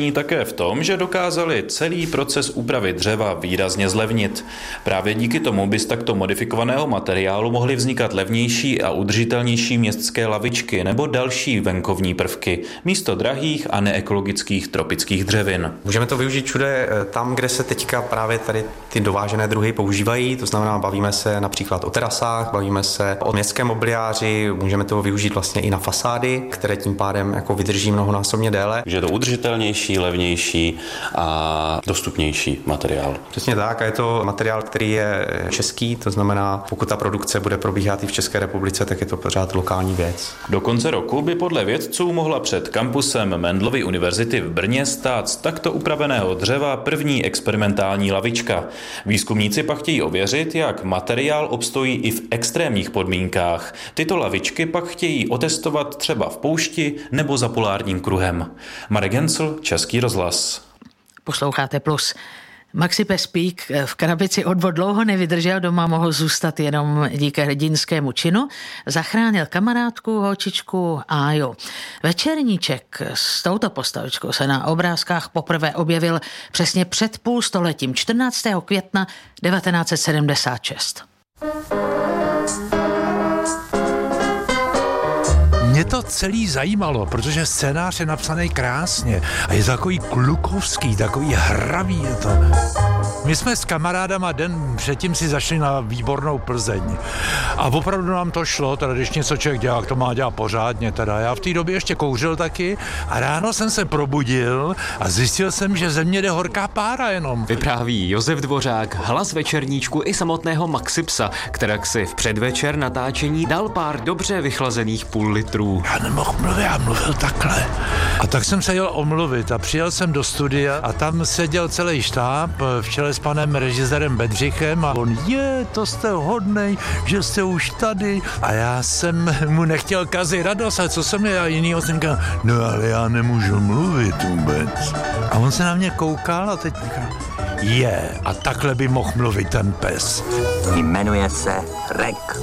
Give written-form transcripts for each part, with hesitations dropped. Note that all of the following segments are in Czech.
úspěšní také v tom, že dokázali celý proces úpravy dřeva výrazně zlevnit. Právě díky tomu by z takto modifikovaného materiálu mohly vznikat levnější a udržitelnější městské lavičky nebo další venkovní prvky, místo drahých a neekologických tropických dřevin. Můžeme to využít všude tam, kde se teďka právě tady ty dovážené druhy používají, to znamená, bavíme se například o terasách, bavíme se o městském mobiliáři, můžeme to využít vlastně i na fasády, které tím pádem jako vydrží mnohonásobně déle. Že je to udržitelnější, levnější a dostupnější materiál. Přesně tak, a je to materiál, který je český, to znamená, pokud ta produkce bude probíhat i v České republice, tak je to pořád lokální věc. Do konce roku by podle vědců mohla před kampusem Mendelovy univerzity v Brně stát z takto upraveného dřeva první experimentální lavička. Výzkumníci pak chtějí ověřit, jak materiál obstojí i v extrémních podmínkách. Tyto lavičky pak chtějí otestovat třeba v poušti nebo za polárním kruhem. Marek Hencl, Český rozhlas. Posloucháte Plus. Maxi Pespík v krabici odvod dlouho nevydržel, doma mohl zůstat jenom díky hrdinskému činu. Zachránil kamarádku, holčičku Áju. Večerníček s touto postavičkou se na obrázkách poprvé objevil přesně před půl stoletím, 14. května 1976. Mě to celý zajímalo, protože scénář je napsaný krásně a je takový klukovský, takový hravý je to. My jsme s kamarádama den předtím si zašli na výbornou Plzeň a opravdu nám to šlo, teda když něco člověk dělá, to má dělat pořádně teda. Já v té době ještě kouřil taky a ráno jsem se probudil a zjistil jsem, že ze mě jde horká pára jenom. Vypráví Josef Dvořák, hlas večerníčku i samotného Maxi Psa, kterak si v předvečer natáčení dal pár dobře vychlazených půl litrů. Já nemohl mluvit, já mluvil takhle. A tak jsem se jel omluvit a přijel jsem do studia a tam seděl celý štáb v čele s panem režisérem Bedřichem a on, to jste hodnej, že jste už tady. A já jsem mu nechtěl kazit radost, a co jsem já jinýho jsem říkal, no ale já nemůžu mluvit vůbec. A on se na mě koukal a teď říkal, a takhle by mohl mluvit ten pes. Jmenuje se Rek.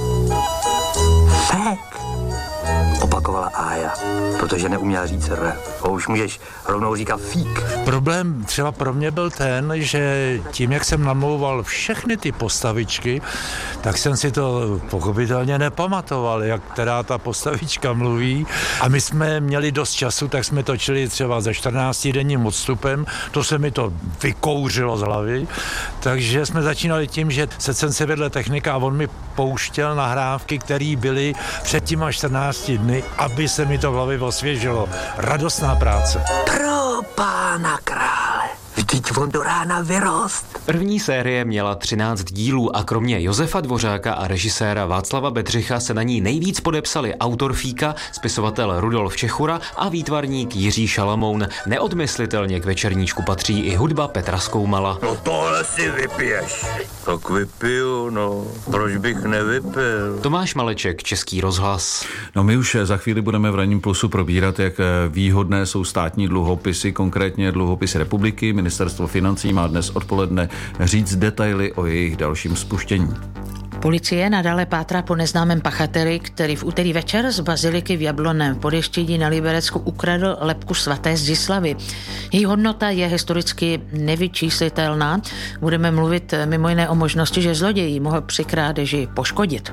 Fek, opakovala Ája, protože neuměla říct R. Už můžeš rovnou říkat fík. Problém třeba pro mě byl ten, že tím, jak jsem namlouval všechny ty postavičky, tak jsem si to pochopitelně nepamatoval, jak která ta postavička mluví. A my jsme měli dost času, tak jsme točili třeba ze 14denním odstupem. To se mi to vykouřilo z hlavy. Takže jsme začínali tím, že jsem si vedle technika a on mi pouštěl nahrávky, které byly před těma 14 dny, aby se mi to v hlavě osvěžilo. Radostná práce. Pro pána krále, vždyť on do rána vyrost. První série měla 13 dílů a kromě Josefa Dvořáka a režiséra Václava Bedřicha se na ní nejvíc podepsali autor Fíka, spisovatel Rudolf Čechura a výtvarník Jiří Šalamoun. Neodmyslitelně k večerníčku patří i hudba Petra Skoumala. No tohle si vypiješ. Tak vypiju, no. Proč bych nevypil? Tomáš Maleček, Český rozhlas. No my už za chvíli budeme v Ranním plusu probírat, jak výhodné jsou státní dluhopisy, konkrétně dluhopisy republiky. Ministerstvo financí má dnes odpoledne říct detaily o jejich dalším spuštění. Policie nadále pátrá po neznámém pachateli, který v úterý večer z baziliky v Jablonném Podještědí na Liberecku ukradl lebku svaté Zdislavy. Její hodnota je historicky nevyčíslitelná. Budeme mluvit mimo jiné o možnosti, že zloděj mohl při krádeži poškodit.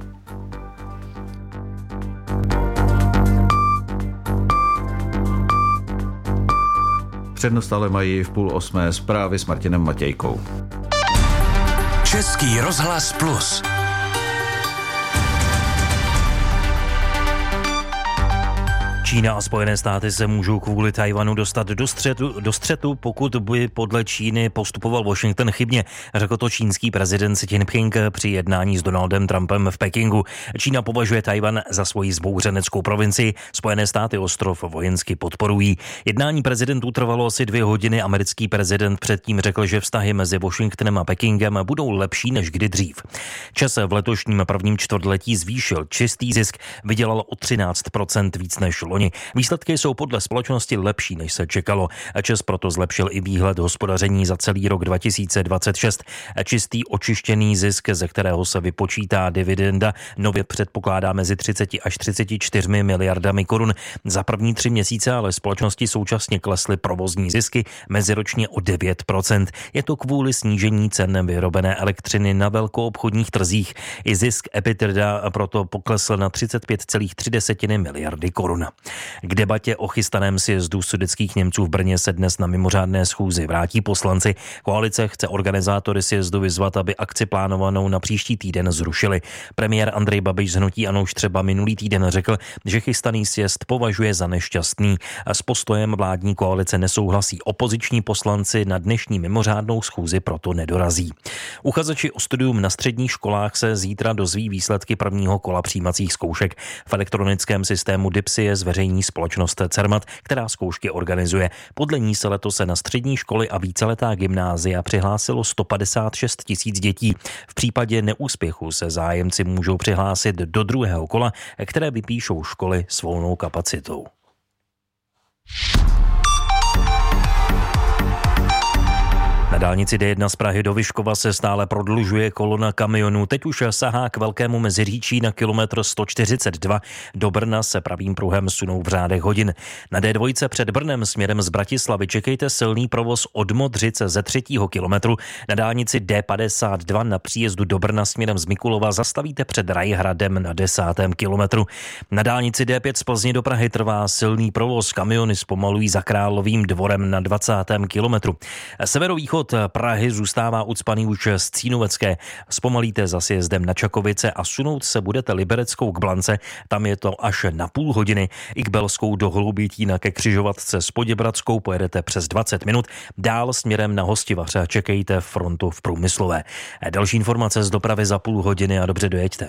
Přednost ale mají v 7:30 zprávy s Martinem Matějkou. Český rozhlas Plus. Čína a Spojené státy se můžou kvůli Tchaj-wanu dostat do střetu, pokud by podle Číny postupoval Washington chybně, řekl to čínský prezident Xi Jinping při jednání s Donaldem Trumpem v Pekingu. Čína považuje Tchaj-wan za svoji zbouřeneckou provincii, Spojené státy ostrov vojensky podporují. Jednání prezidentů trvalo asi 2 hodiny, americký prezident předtím řekl, že vztahy mezi Washingtonem a Pekingem budou lepší než kdy dřív. ČEZ v letošním prvním čtvrtletí zvýšil čistý zisk, vydělal o 13% víc než loni. loni. Výsledky jsou podle společnosti lepší, než se čekalo. ČEZ proto zlepšil i výhled hospodaření za celý rok 2026. Čistý očištěný zisk, ze kterého se vypočítá dividenda, nově předpokládá mezi 30 až 34 miliardami korun. Za první 3 měsíce ale společnosti současně klesly provozní zisky meziročně o 9%. Je to kvůli snížení cen vyrobené elektřiny na velkoobchodních trzích. I zisk EBITDA proto poklesl na 35,3 miliardy korun. K debatě o chystaném sjezdu sudetských Němců v Brně se dnes na mimořádné schůzi vrátí poslanci. Koalice chce organizátory sjezdu vyzvat, aby akci plánovanou na příští týden zrušili. Premiér Andrej Babiš z hnutí ANO už třeba minulý týden řekl, že chystaný sjezd považuje za nešťastný. S postojem vládní koalice nesouhlasí. Opoziční poslanci na dnešní mimořádnou schůzi proto nedorazí. Uchazeči o studium na středních školách se zítra dozví výsledky prvního kola přijímacích zkoušek. V elektronickém systému DIPSy zveřejní společnost Cermat, která zkoušky organizuje. Podle ní se letos na střední školy a víceletá gymnázia přihlásilo 156 000 dětí. V případě neúspěchu se zájemci můžou přihlásit do druhého kola, které vypíšou školy s volnou kapacitou. Na dálnici D1 z Prahy do Vyškova se stále prodlužuje kolona kamionů. Teď už sahá k Velkému Meziříčí na kilometr 142. Do Brna se pravým pruhem sunou v řádech hodin. Na D2 před Brnem směrem z Bratislavy čekejte silný provoz od Modřice ze 3. kilometru. Na dálnici D52 na příjezdu do Brna směrem z Mikulova zastavíte před Rajhradem na 10. kilometru. Na dálnici D5 z Plzně do Prahy trvá silný provoz. Kamiony zpomalují za Královým dvorem na 20. kilometru. Severovýchod Prahy zůstává ucpaný už z Cínovecké. Zpomalíte za sjezdem na Čakovice a sunout se budete Libereckou k Blance. Tam je to až na půl hodiny. I k Belskou do Holubitína ke křižovatce s Poděbradskou pojedete přes 20 minut. Dál směrem na Hostivaře čekejte frontu v Průmyslové. Další informace z dopravy za půl hodiny a dobře dojeďte.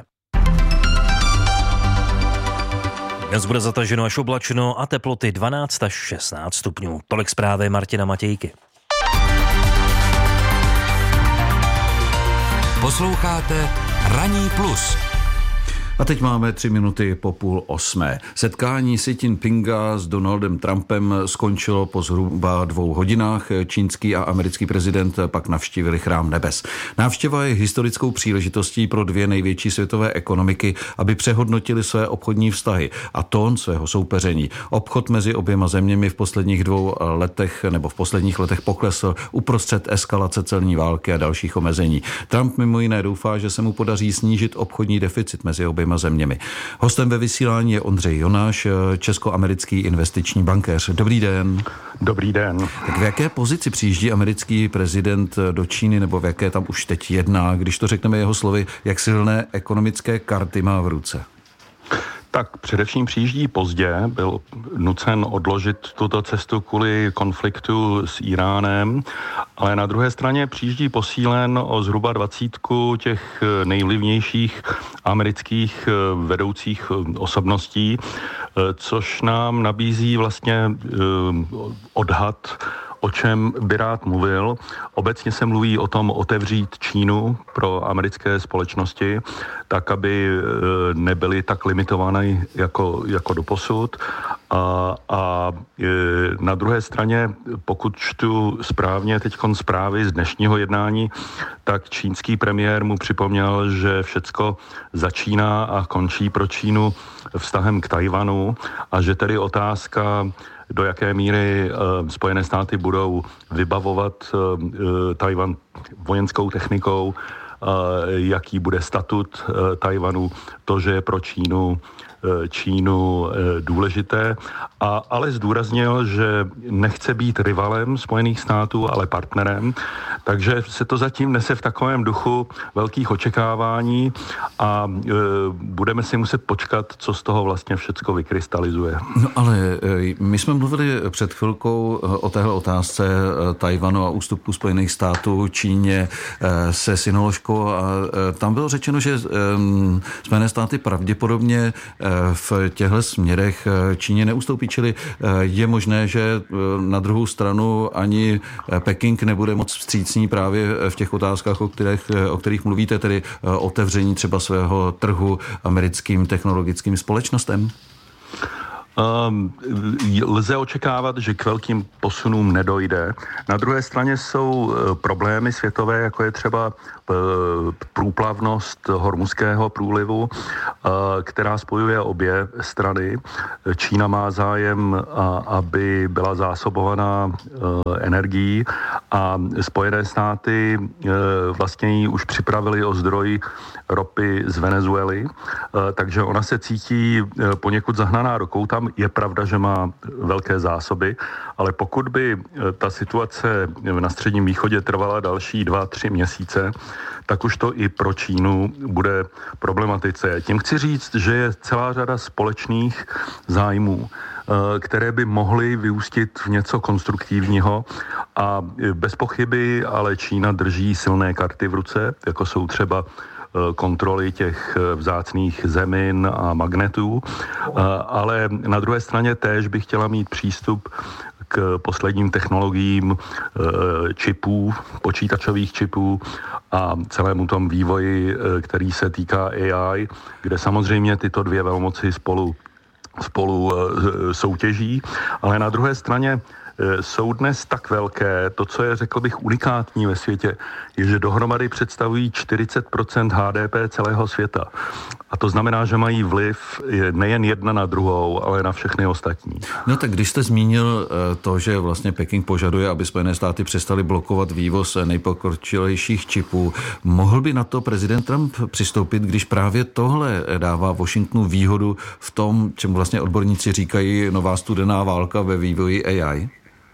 Dnes bude zataženo až oblačno a teploty 12 až 16 stupňů. Tolik zprávy Martina Matějky. Posloucháte Ranní plus. A teď máme 3 minuty po 7:30. Setkání Xi Jinpinga s Donaldem Trumpem skončilo po zhruba 2 hodinách. Čínský a americký prezident pak navštívili Chrám nebes. Návštěva je historickou příležitostí pro 2 největší světové ekonomiky, aby přehodnotili své obchodní vztahy a tón svého soupeření. Obchod mezi oběma zeměmi v posledních 2 letech nebo v posledních letech poklesl uprostřed eskalace celní války a dalších omezení. Trump mimo jiné doufá, že se mu podaří snížit obchodní deficit mezi oběma zeměmi. Hostem ve vysílání je Ondřej Jonáš, česko-americký investiční bankéř. Dobrý den. Dobrý den. Tak v jaké pozici přijíždí americký prezident do Číny, nebo v jaké tam už teď jedná, když to řekneme jeho slovy, jak silné ekonomické karty má v ruce? Tak především přijíždí pozdě, byl nucen odložit tuto cestu kvůli konfliktu s Iránem, ale na druhé straně přijíždí posílen o zhruba 20 těch nejvlivnějších amerických vedoucích osobností, což nám nabízí vlastně odhad, o čem by rád mluvil. Obecně se mluví o tom otevřít Čínu pro americké společnosti, tak aby nebyly tak limitované jako doposud. A na druhé straně, pokud čtu správně teďkon zprávy z dnešního jednání, tak čínský premiér mu připomněl, že všecko začíná a končí pro Čínu vztahem k Tajvanu a že tedy otázka, do jaké míry Spojené státy budou vybavovat Tajvan vojenskou technikou, jaký bude statut Tajvanu, to, že je pro Čínu důležité, ale zdůraznil, že nechce být rivalem Spojených států, ale partnerem, takže se to zatím nese v takovém duchu velkých očekávání a budeme si muset počkat, co z toho vlastně všecko vykrystalizuje. No ale my jsme mluvili před chvilkou o téhle otázce Tajvanu a ústupku Spojených států Číně se synoložkou a tam bylo řečeno, že Spojené státy pravděpodobně v těchto směrech Číně neustoupí, čili je možné, že na druhou stranu ani Peking nebude moc vstřícný právě v těch otázkách, o kterých mluvíte, tedy otevření třeba svého trhu americkým technologickým společnostem? Lze očekávat, že k velkým posunům nedojde. Na druhé straně jsou problémy světové, jako je třeba průplavnost Hormuzského průlivu, která spojuje obě strany. Čína má zájem, aby byla zásobovaná energií a Spojené státy vlastně ji už připravili o zdroj ropy z Venezuely, takže ona se cítí poněkud zahnaná do kouta. Je pravda, že má velké zásoby, ale pokud by ta situace na Středním východě trvala další 2-3 měsíce, tak už to i pro Čínu bude problematice. Tím chci říct, že je celá řada společných zájmů, které by mohly vyústit v něco konstruktivního a bez pochyby ale Čína drží silné karty v ruce, jako jsou třeba kontroly těch vzácných zemin a magnetů, ale na druhé straně též by chtěla mít přístup k posledním technologiím čipů, počítačových čipů a celému tom vývoji, který se týká AI, kde samozřejmě tyto dvě velmoci spolu soutěží, ale na druhé straně jsou dnes tak velké, to, co je, řekl bych, unikátní ve světě, je, že dohromady představují 40% HDP celého světa. A to znamená, že mají vliv nejen jedna na druhou, ale na všechny ostatní. No tak když jste zmínil to, že vlastně Peking požaduje, aby Spojené státy přestali blokovat vývoz nejpokročilejších čipů, mohl by na to prezident Trump přistoupit, když právě tohle dává Washingtonu výhodu v tom, čemu vlastně odborníci říkají nová studená válka ve vývoji AI?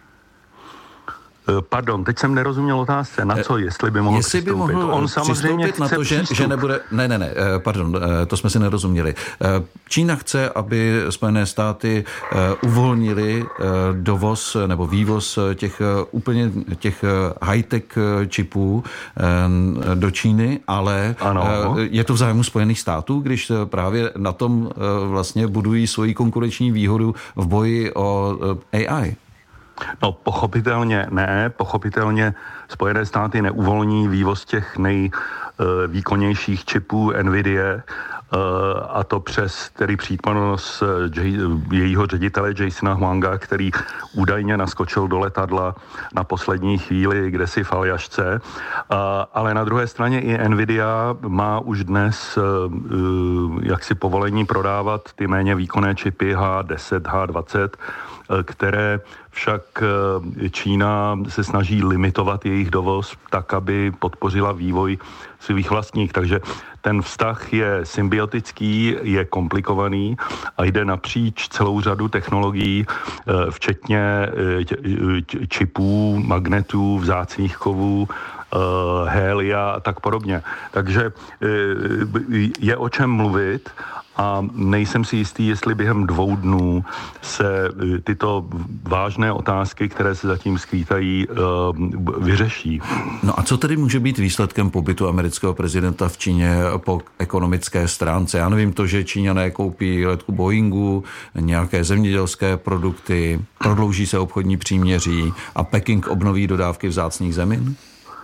Pardon, teď jsem nerozuměl otázce, na co, jestli by mohl přistoupit. On samozřejmě chce na to, že nebude... Pardon, to jsme si nerozuměli. Čína chce, aby Spojené státy uvolnili dovoz nebo vývoz těch high-tech čipů do Číny, ale ano. Je to v zájmu Spojených států, když právě na tom vlastně budují svoji konkurenční výhodu v boji o AI. No, pochopitelně ne. Pochopitelně Spojené státy neuvolní vývoz těch nejvýkonnějších čipů NVIDIA, a to přes tedy přítomnost jejího ředitele Jasona Huanga, který údajně naskočil do letadla na poslední chvíli kdesi v Aljašce. Ale na druhé straně i NVIDIA má už dnes jaksi povolení prodávat ty méně výkonné čipy H10, H20, které však Čína se snaží limitovat jejich dovoz tak, aby podpořila vývoj svých vlastních. Takže ten vztah je symbiotický, je komplikovaný a jde napříč celou řadu technologií, včetně čipů, magnetů, vzácných kovů, hélia a tak podobně. Takže je o čem mluvit a nejsem si jistý, jestli během 2 dnů se tyto vážné otázky, které se zatím skýtají, vyřeší. No a co tedy může být výsledkem pobytu amerického prezidenta v Číně po ekonomické stránce? Já nevím, to, že Číňané koupí letku Boeingu, nějaké zemědělské produkty, prodlouží se obchodní příměří a Peking obnoví dodávky vzácných zemin?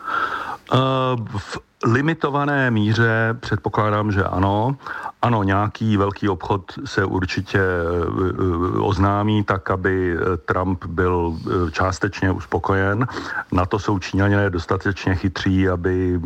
V limitované míře předpokládám, že ano. Ano, nějaký velký obchod se určitě oznámí tak, aby Trump byl částečně uspokojen. Na to jsou Číňané dostatečně chytří, aby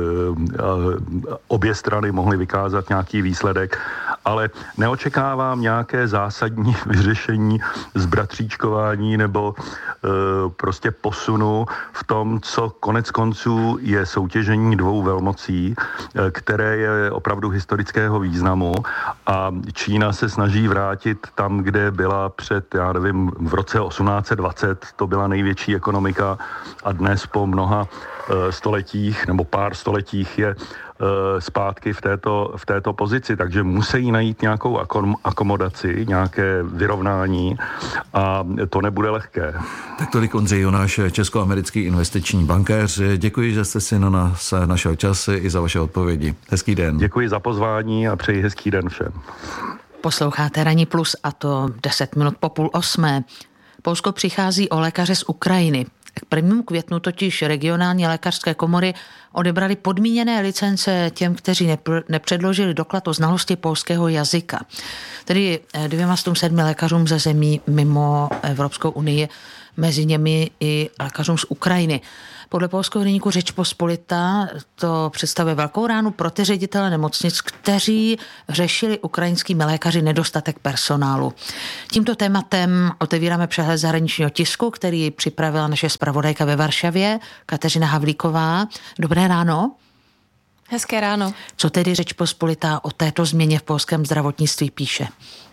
obě strany mohly vykázat nějaký výsledek, ale neočekávám nějaké zásadní vyřešení zbratříčkování nebo prostě posunu v tom, co konec konců je soutěžení 2 velmocí, které je opravdu historického významu a Čína se snaží vrátit tam, kde byla před, já nevím, v roce 1820, to byla největší ekonomika a dnes po mnoha stoletích nebo pár stoletích je zpátky v této pozici, takže musí najít nějakou akomodaci, nějaké vyrovnání a to nebude lehké. Tak tolik Ondřej Jonáš, česko-americký investiční bankéř. Děkuji, že jste si na nás našel čas i za vaše odpovědi. Hezký den. Děkuji za pozvání a přeji hezký den všem. Posloucháte Ranní plus a to 10 minut po 7:30. Polsko přichází o lékaře z Ukrajiny. K 1. květnu totiž regionální lékařské komory odebrali podmíněné licence těm, kteří nepředložili doklad o znalosti polského jazyka. Tedy 207 lékařům ze zemí mimo Evropskou unii, mezi nimi i lékařům z Ukrajiny. Podle polského deníku Řečpospolita to představuje velkou ránu pro ty ředitele nemocnic, kteří řešili ukrajinskými lékaři nedostatek personálu. Tímto tématem otevíráme přehled zahraničního tisku, který připravila naše zpravodajka ve Varšavě, Kateřina Havlíková. Dobré ráno. Hezké ráno. Co tedy Řečpospolita o této změně v polském zdravotnictví píše?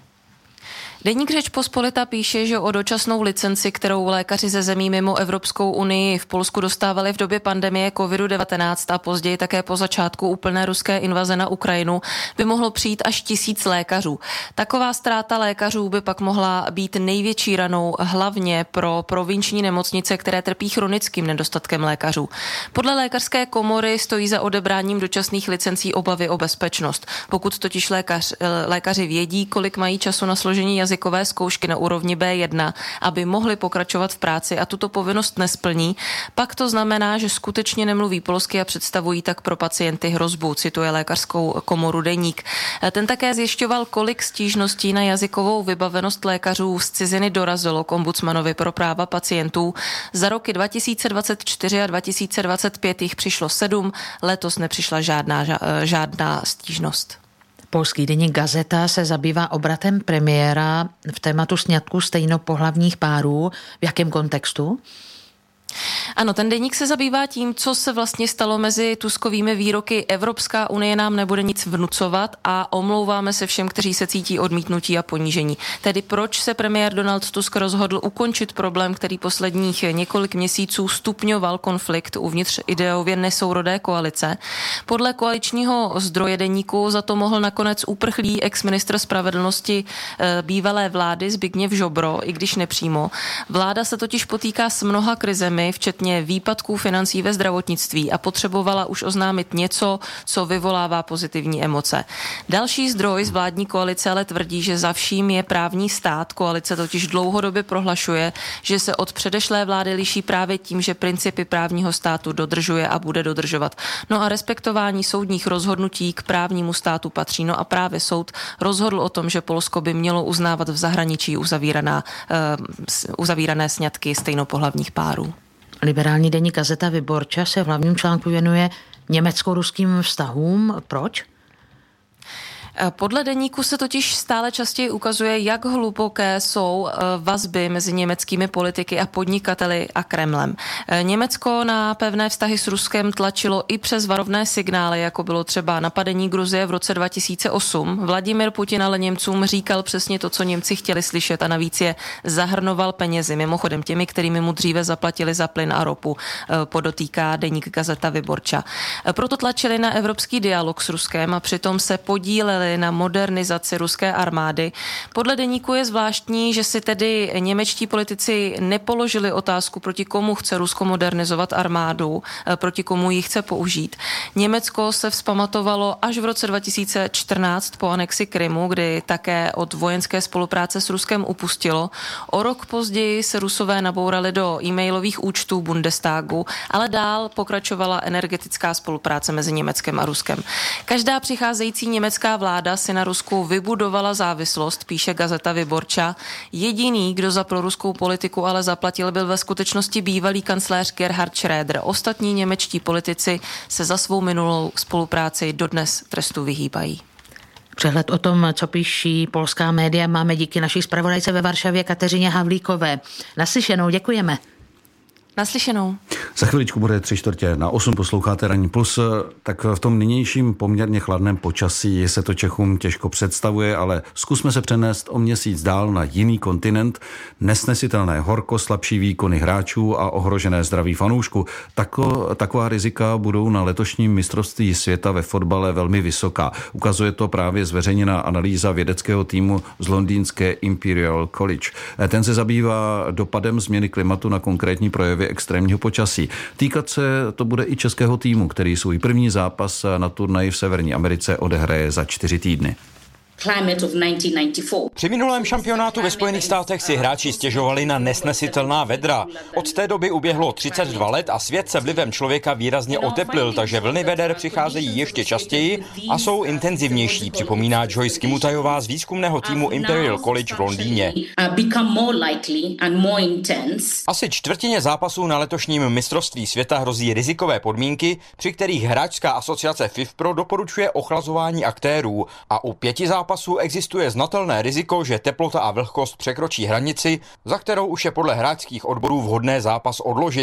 Deník Řečpospolita píše, že o dočasnou licenci, kterou lékaři ze zemí mimo Evropskou unii v Polsku dostávali v době pandemie COVID-19 a později také po začátku úplné ruské invaze na Ukrajinu, by mohlo přijít až 1000 lékařů. Taková ztráta lékařů by pak mohla být největší ranou hlavně pro provinční nemocnice, které trpí chronickým nedostatkem lékařů. Podle lékařské komory stojí za odebráním dočasných licencí obavy o bezpečnost. Pokud totiž lékaři vědí, kolik mají času na složení jazykové zkoušky na úrovni B1, aby mohli pokračovat v práci a tuto povinnost nesplní, pak to znamená, že skutečně nemluví polsky a představují tak pro pacienty hrozbu, cituje lékařskou komoru Deník. Ten také zjišťoval, kolik stížností na jazykovou vybavenost lékařů z ciziny dorazilo k ombudsmanovi pro práva pacientů. Za roky 2024 a 2025 jich přišlo 7, letos nepřišla žádná stížnost. Polský deník Gazeta se zabývá obratem premiéra v tématu sňatku stejnopohlavních párů. V jakém kontextu? Ano, ten deník se zabývá tím, co se vlastně stalo mezi Tuskovými výroky Evropská unie nám nebude nic vnucovat a omlouváme se všem, kteří se cítí odmítnutí a ponížení. Tedy proč se premiér Donald Tusk rozhodl ukončit problém, který posledních několik měsíců stupňoval konflikt uvnitř ideově nesourodé koalice. Podle koaličního zdroje deníku za to mohl nakonec uprchlý ex-ministr spravedlnosti bývalé vlády Zbigněv Ziobro, i když nepřímo. Vláda se totiž potýká s mnoha krizemi, včetně výpadků financí ve zdravotnictví a potřebovala už oznámit něco, co vyvolává pozitivní emoce. Další zdroj z vládní koalice ale tvrdí, že za vším je právní stát. Koalice totiž dlouhodobě prohlašuje, že se od předešlé vlády liší právě tím, že principy právního státu dodržuje a bude dodržovat. No a respektování soudních rozhodnutí k právnímu státu patří. No a právě soud rozhodl o tom, že Polsko by mělo uznávat v zahraničí uzavírané sňatky stejnopohlavních párů. Liberální deník Gazeta Wyborcza se v hlavním článku věnuje německo-ruským vztahům. Proč? Podle deníku se totiž stále častěji ukazuje, jak hluboké jsou vazby mezi německými politiky a podnikateli a Kremlem. Německo na pevné vztahy s Ruskem tlačilo i přes varovné signály, jako bylo třeba napadení Gruzie v roce 2008. Vladimir Putin ale Němcům říkal přesně to, co Němci chtěli slyšet a navíc je zahrnoval penězi, mimochodem těmi, kterými mu dříve zaplatili za plyn a ropu, podotýká deník Gazeta Wyborcza. Proto tlačili na evropský dialog s Ruskem a přitom se podíleli na modernizaci ruské armády. Podle deníku je zvláštní, že si tedy němečtí politici nepoložili otázku, proti komu chce Rusko modernizovat armádu, proti komu ji chce použít. Německo se vzpamatovalo až v roce 2014 po anexi Krymu, kdy také od vojenské spolupráce s Ruskem upustilo. O rok později se Rusové nabourali do e-mailových účtů Bundestagu, ale dál pokračovala energetická spolupráce mezi Německem a Ruskem. Každá přicházející německá vláda si na Rusku vybudovala závislost, píše Gazeta Wyborcza. Jediný, kdo za proruskou politiku ale zaplatil, byl ve skutečnosti bývalý kancléř Gerhard Schröder. Ostatní němečtí politici se za svou minulou spolupráci dodnes trestu vyhýbají. Přehled o tom, co píší polská média, máme díky naší zpravodajce ve Varšavě Kateřině Havlíkové. Naslyšenou, děkujeme. Naslyšenou. Za chviličku bude 7:45. Posloucháte Ranní plus. Tak v tom nynějším poměrně chladném počasí se to Čechům těžko představuje, ale zkusme se přenést o měsíc dál na jiný kontinent. Nesnesitelné horko, slabší výkony hráčů a ohrožené zdraví fanoušků. Taková rizika budou na letošním mistrovství světa ve fotbale velmi vysoká. Ukazuje to právě zveřejněná analýza vědeckého týmu z londýnské Imperial College. Ten se zabývá dopadem změny klimatu na konkrétní projevy extrémního počasí. Týkat se to bude i českého týmu, který svůj první zápas na turnaji v Severní Americe odehraje za 4 týdny. Při minulém šampionátu ve Spojených státech si hráči stěžovali na nesnesitelná vedra. Od té doby uběhlo 32 let a svět se vlivem člověka výrazně oteplil, takže vlny veder přicházejí ještě častěji a jsou intenzivnější, připomíná Joyce Kimutajová z výzkumného týmu Imperial College v Londýně. Asi čtvrtině zápasů na letošním mistrovství světa hrozí rizikové podmínky, při kterých hráčská asociace FIFPro doporučuje ochlazování aktérů a u 5 zápasů existuje znatelné riziko, že teplota a vlhkost překročí hranici, za kterou už je podle hráčských odborů vhodné zápas odložit.